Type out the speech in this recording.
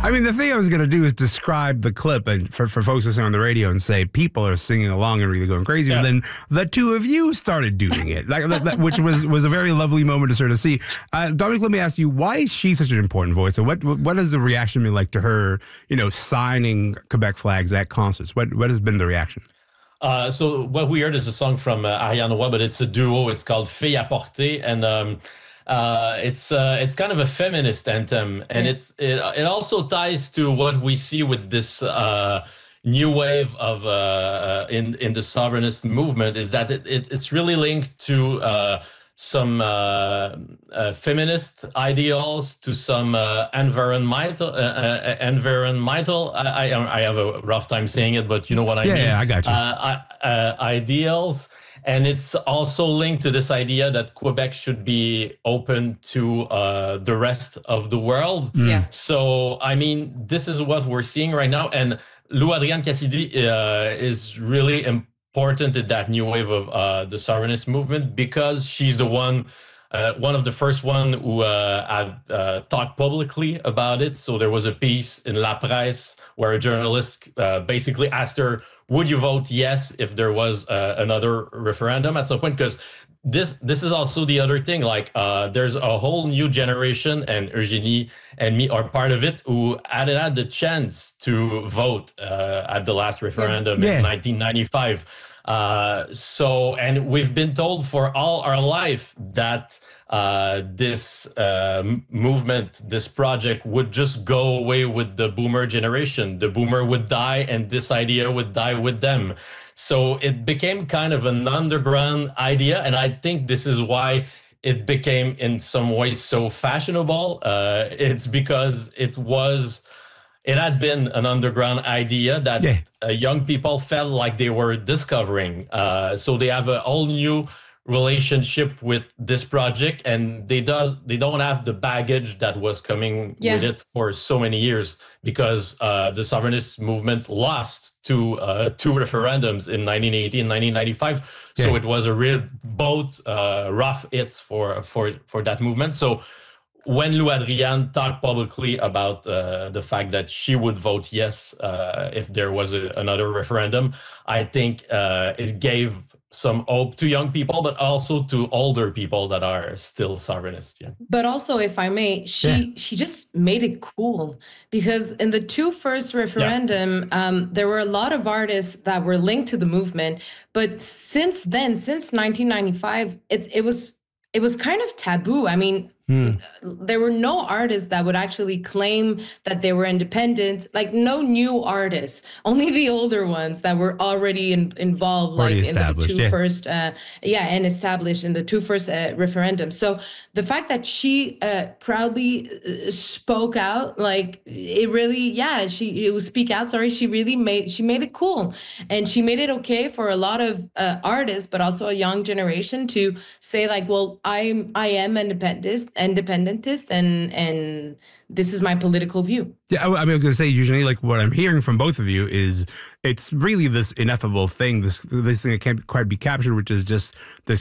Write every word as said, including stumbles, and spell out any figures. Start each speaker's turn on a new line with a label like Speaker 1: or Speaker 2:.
Speaker 1: I mean, the thing I was going to do is describe the clip and for, for folks listening on the radio and say people are singing along and really going crazy. Yeah. But then the two of you started doing it, like, that, that, which was, was a very lovely moment to sort of see. Uh, Dominic, let me ask you, why is she such an important voice? And what what has the reaction been like to her, you know, signing Quebec flags at concerts? What, what has been the reaction?
Speaker 2: Uh, so what we heard is a song from uh, Ariane Roy, but it's a duo. It's called Fille à porter, and um, uh, it's uh, it's kind of a feminist anthem, and yeah. it's it, it also ties to what we see with this uh, new wave of uh, in in the sovereignist movement. Is that it, it it's really linked to uh, some uh, uh, feminist ideals, to some uh, environmental, uh, uh, environmental. I, I I have a rough time saying it, but you know what I
Speaker 1: yeah,
Speaker 2: mean.
Speaker 1: Yeah, I got you.
Speaker 2: Uh, uh, ideals, and it's also linked to this idea that Quebec should be open to uh, the rest of the world.
Speaker 3: Mm. Yeah.
Speaker 2: So I mean, this is what we're seeing right now, and Lou Adrienne Cassidy uh, is really important. important in that new wave of uh, the sovereignist movement, because she's the one, uh, one of the first one who uh, have uh, talked publicly about it. So there was a piece in La Presse where a journalist uh, basically asked her, would you vote yes if there was uh, another referendum at some point? Because this this is also the other thing, like uh, there's a whole new generation, and Eugénie and me are part of it, who had had the chance to vote uh, at the last referendum yeah. in yeah. nineteen ninety-five. Uh, so, and we've been told for all our life that uh, this uh, movement, this project would just go away with the boomer generation. The boomer would die and this idea would die with them. So it became kind of an underground idea. And I think this is why it became in some ways so fashionable. Uh, it's because it was... It had been an underground idea that yeah. uh, young people felt like they were discovering. Uh, so they have a whole new relationship with this project, and they does they don't have the baggage that was coming yeah. with it for so many years, because uh, the sovereignist movement lost two uh, two referendums in nineteen eighty and nineteen ninety-five. Yeah. So it was a real both uh, rough hits for for for that movement. So when Lou Adrienne talked publicly about uh, the fact that she would vote yes uh, if there was a, another referendum, I think uh, it gave some hope to young people, but also to older people that are still sovereignist. Yeah.
Speaker 3: But also, if I may, she yeah. she just made it cool, because in the two first referendum, yeah. um, there were a lot of artists that were linked to the movement. But since then, since nineteen ninety-five, it it was it was kind of taboo. I mean. Hmm. There were no artists that would actually claim that they were independent, like no new artists, only the older ones that were already in, involved, already like in the two yeah. first, uh, yeah, and established in the two first uh, referendums. So the fact that she uh, proudly uh, spoke out, like it really, yeah, she it was speak out. Sorry, she really made she made it cool, and she made it okay for a lot of uh, artists, but also a young generation to say like, well, I'm I am independent. independentist and and this is my political view.
Speaker 1: Yeah, I, I mean, I was going to say, usually, like what I'm hearing from both of you is it's really this ineffable thing, this this thing that can't quite be captured, which is just this